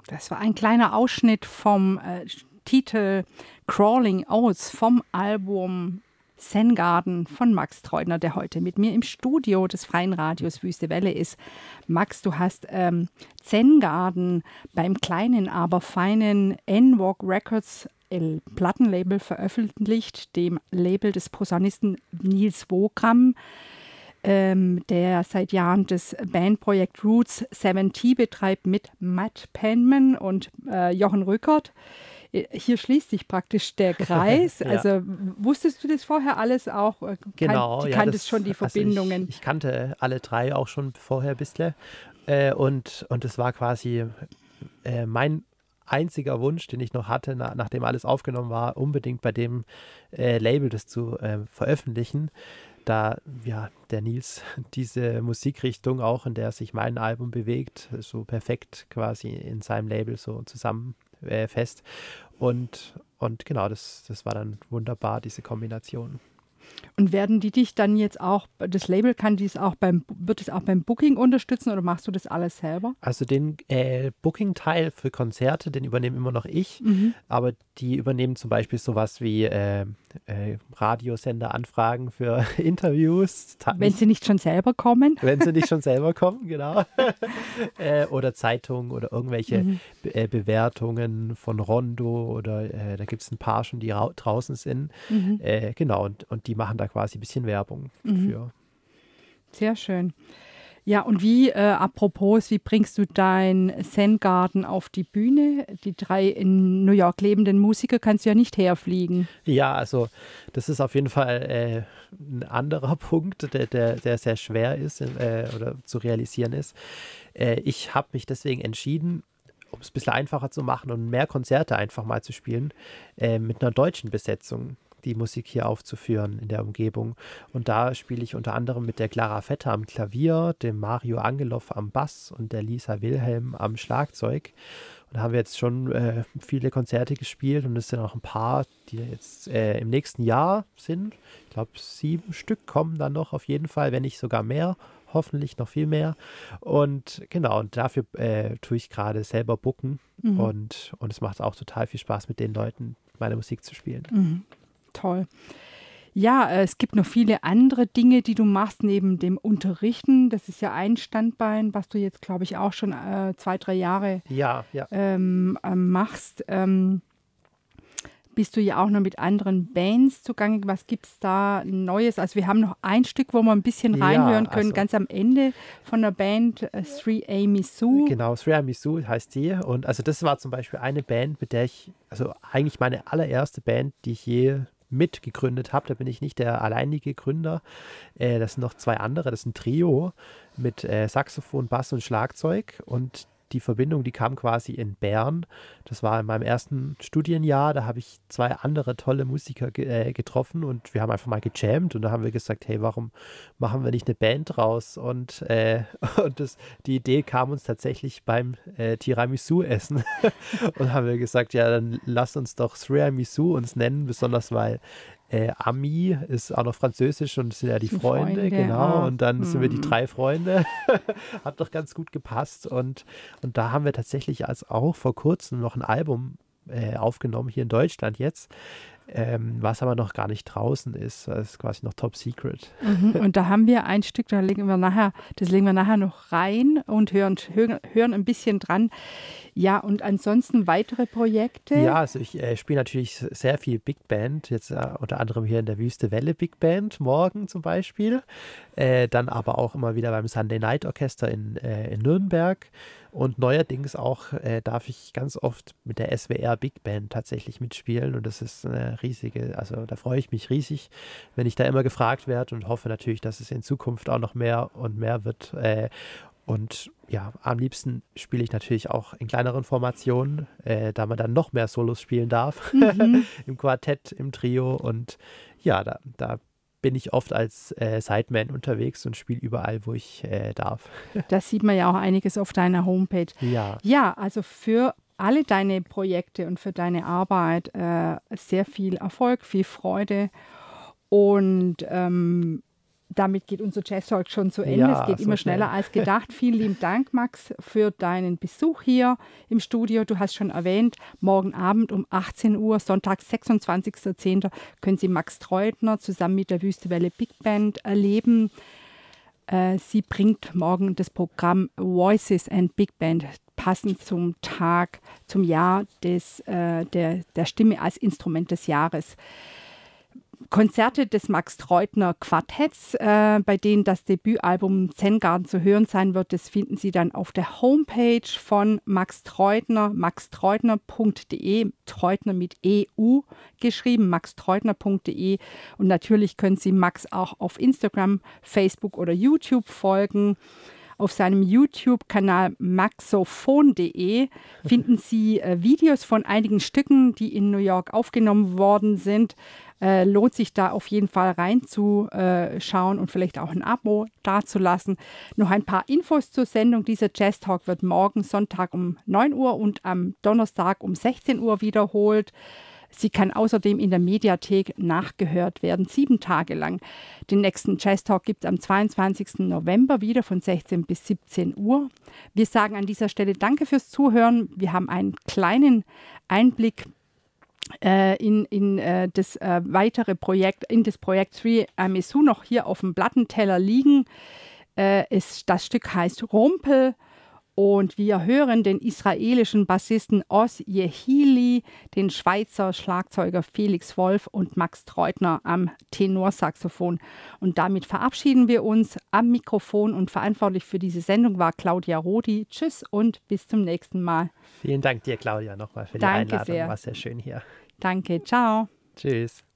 Das war ein kleiner Ausschnitt vom Titel Crawling Oats vom Album Zen Garden von Max Treutner, der heute mit mir im Studio des Freien Radios Wüste Welle ist. Max, du hast Zen Garden beim kleinen, aber feinen N-Walk Records Plattenlabel veröffentlicht, dem Label des Posaunisten Nils Wogram, der seit Jahren das Bandprojekt Roots 70 betreibt mit Matt Penman und Jochen Rückert. Hier schließt sich praktisch der Kreis. Ja. Also wusstest du das vorher alles auch? Genau, Du ja, kanntest schon die Verbindungen. Also ich kannte alle drei auch schon vorher ein bisschen. Und es war quasi mein einziger Wunsch, den ich noch hatte, nachdem alles aufgenommen war, unbedingt bei dem Label das zu veröffentlichen. Da ja der Nils diese Musikrichtung auch, in der sich mein Album bewegt, so perfekt quasi in seinem Label so zusammen fest. Und genau, das war dann wunderbar, diese Kombination. Und werden die dich dann jetzt auch, das Label wird es auch beim Booking unterstützen oder machst du das alles selber? Also den Booking-Teil für Konzerte, den übernehme immer noch ich, aber die übernehmen zum Beispiel sowas wie Radiosender-Anfragen für Interviews. Wenn sie nicht schon selber kommen? Wenn sie nicht schon selber kommen, genau. Oder Zeitungen oder irgendwelche Bewertungen von Rondo oder da gibt es ein paar schon, die draußen sind. Genau, und die machen da quasi ein bisschen Werbung für. Sehr schön. Ja, und apropos, wie bringst du dein Zen Garden auf die Bühne? Die 3 in New York lebenden Musiker kannst du ja nicht herfliegen. Ja, also das ist auf jeden Fall ein anderer Punkt, der sehr schwer ist oder zu realisieren ist. Ich habe mich deswegen entschieden, um es ein bisschen einfacher zu machen und mehr Konzerte einfach mal zu spielen, mit einer deutschen Besetzung die Musik hier aufzuführen in der Umgebung. Und da spiele ich unter anderem mit der Clara Vetter am Klavier, dem Mario Angelov am Bass und der Lisa Wilhelm am Schlagzeug. Und da haben wir jetzt schon viele Konzerte gespielt und es sind auch ein paar, die jetzt im nächsten Jahr sind. Ich glaube, 7 Stück kommen dann noch auf jeden Fall, wenn nicht sogar mehr. Hoffentlich noch viel mehr. Und genau, und dafür tue ich gerade selber booken. Und es macht auch total viel Spaß, mit den Leuten meine Musik zu spielen. Toll. Ja, es gibt noch viele andere Dinge, die du machst neben dem Unterrichten. Das ist ja ein Standbein, was du jetzt, glaube ich, auch schon 2-3 Jahre machst. Bist du ja auch noch mit anderen Bands zugange. Was gibt es da Neues? Also wir haben noch ein Stück, wo wir ein bisschen reinhören können, ganz am Ende von der Band 3A Mizzou. Genau, 3A Mizzou heißt die. Und also das war zum Beispiel eine Band, mit der ich, also eigentlich meine allererste Band, die ich je mitgegründet habe. Da bin ich nicht der alleinige Gründer. Das sind noch 2 andere. Das ist ein Trio mit Saxophon, Bass und Schlagzeug. Und die Verbindung, die kam quasi in Bern. Das war in meinem ersten Studienjahr. Da habe ich 2 andere tolle Musiker getroffen und wir haben einfach mal gejammt und da haben wir gesagt, hey, warum machen wir nicht eine Band raus? Und die Idee kam uns tatsächlich beim Tiramisu-Essen und haben wir gesagt, ja, dann lass uns doch Tiramisu uns nennen, besonders weil Ami ist auch noch französisch und sind ja die Freunde, genau. Und dann sind wir die 3 Freunde. Hat doch ganz gut gepasst. Und da haben wir tatsächlich auch vor kurzem noch ein Album aufgenommen, hier in Deutschland jetzt, was aber noch gar nicht draußen ist. Das ist quasi noch top secret. Und da haben wir ein Stück, das legen wir nachher noch rein und hören ein bisschen dran. Ja, und ansonsten weitere Projekte? Ja, also ich spiele natürlich sehr viel Big Band, jetzt unter anderem hier in der Wüste Welle Big Band, morgen zum Beispiel. Dann aber auch immer wieder beim Sunday Night Orchester in Nürnberg. Und neuerdings auch darf ich ganz oft mit der SWR Big Band tatsächlich mitspielen. Und das ist eine riesige, also da freue ich mich riesig, wenn ich da immer gefragt werde und hoffe natürlich, dass es in Zukunft auch noch mehr und mehr wird. Und ja, am liebsten spiele ich natürlich auch in kleineren Formationen, da man dann noch mehr Solos spielen darf, im Quartett, im Trio. Und ja, da bin ich oft als Sideman unterwegs und spiele überall, wo ich darf. Da sieht man ja auch einiges auf deiner Homepage. Ja. Ja, also für alle deine Projekte und für deine Arbeit sehr viel Erfolg, viel Freude und damit geht unser Jazz Talk schon zu Ende. Ja, Es geht so immer schnell. schneller als gedacht. Vielen lieben Dank, Max, für deinen Besuch hier im Studio. Du hast schon erwähnt, morgen Abend um 18 Uhr, Sonntag, 26.10., können Sie Max Treutner zusammen mit der Wüstewelle Big Band erleben. Sie bringt morgen das Programm Voices and Big Band, passend zum Tag, zum Jahr der Stimme als Instrument des Jahres. Konzerte des Max Treutner Quartetts, bei denen das Debütalbum Zen-Garden zu hören sein wird, das finden Sie dann auf der Homepage von Max Treutner, maxtreutner.de, Treutner mit EU geschrieben, maxtreutner.de. Und natürlich können Sie Max auch auf Instagram, Facebook oder YouTube folgen. Auf seinem YouTube-Kanal maxophon.de finden Sie Videos von einigen Stücken, die in New York aufgenommen worden sind. Lohnt sich da auf jeden Fall reinzuschauen und vielleicht auch ein Abo dazulassen. Noch ein paar Infos zur Sendung. Dieser Jazz Talk wird morgen Sonntag um 9 Uhr und am Donnerstag um 16 Uhr wiederholt. Sie kann außerdem in der Mediathek nachgehört werden, 7 Tage lang. Den nächsten Jazz Talk gibt es am 22. November wieder von 16 bis 17 Uhr. Wir sagen an dieser Stelle Danke fürs Zuhören. Wir haben einen kleinen Einblick in das weitere Projekt, in das Projekt 3 Amisu noch hier auf dem Plattenteller liegen. Das Stück heißt Rumpel. Und wir hören den israelischen Bassisten Oz Yehili, den Schweizer Schlagzeuger Felix Wolf und Max Treutner am Tenorsaxophon. Und damit verabschieden wir uns am Mikrofon und verantwortlich für diese Sendung war Claudia Rodi. Tschüss und bis zum nächsten Mal. Vielen Dank dir, Claudia, nochmal für die Danke Einladung. sehr. War sehr schön hier. Danke, ciao. Tschüss.